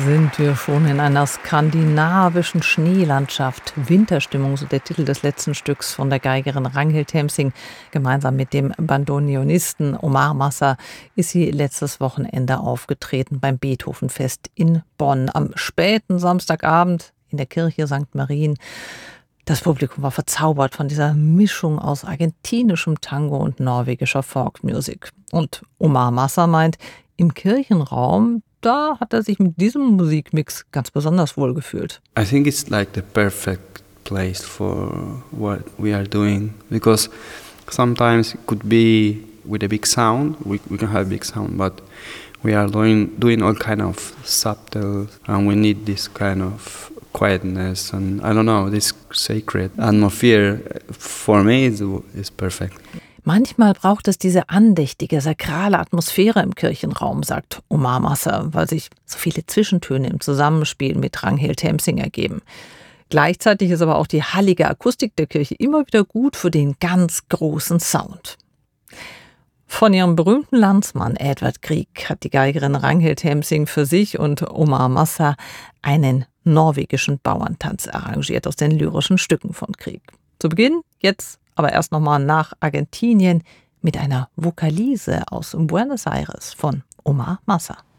sind wir schon in einer skandinavischen Schneelandschaft. Winterstimmung, so der Titel des letzten Stücks von der Geigerin Ragnhild Hemsing. Gemeinsam mit dem Bandoneonisten Omar Massa ist sie letztes Wochenende aufgetreten beim Beethovenfest in Bonn. Am späten Samstagabend in der Kirche St. Marien. Das Publikum war verzaubert von dieser Mischung aus argentinischem Tango und norwegischer Folkmusik. Und Omar Massa meint, im Kirchenraum, da hat er sich mit diesem Musikmix ganz besonders wohl gefühlt. I think it's like the perfect place for what we are doing, because sometimes it could be with a big sound, we can have a big sound, but we are doing all kind of subtle, and we need this kind of quietness, and I don't know, this sacred atmosphere for me is perfect. Manchmal braucht es diese andächtige, sakrale Atmosphäre im Kirchenraum, sagt Omar Massa, weil sich so viele Zwischentöne im Zusammenspiel mit Ragnhild Hemsing ergeben. Gleichzeitig ist aber auch die hallige Akustik der Kirche immer wieder gut für den ganz großen Sound. Von ihrem berühmten Landsmann Edvard Grieg hat die Geigerin Ragnhild Hemsing für sich und Omar Massa einen norwegischen Bauerntanz arrangiert aus den lyrischen Stücken von Grieg. Zu Beginn jetzt aber erst nochmal nach Argentinien mit einer Vokalise aus Buenos Aires von Omar Massa.